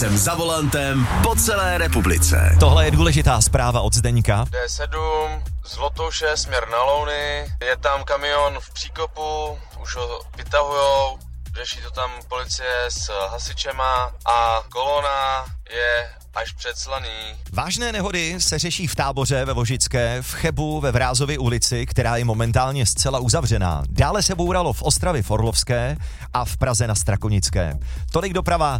jsem za volantem po celé republice. Tohle je důležitá zpráva od Zdeňka. D7 z Lotouše směr na Louny, je tam kamion v příkopu, už ho vytahujou, řeší to tam policie s hasičema a kolona je až před Slaný. Vážné nehody se řeší v Táboře ve Vožické, v Chebu ve Vrázově ulici, která je momentálně zcela uzavřená. Dále se bouralo v Ostravě v Orlovské a v Praze na Strakonické. Tolik doprava,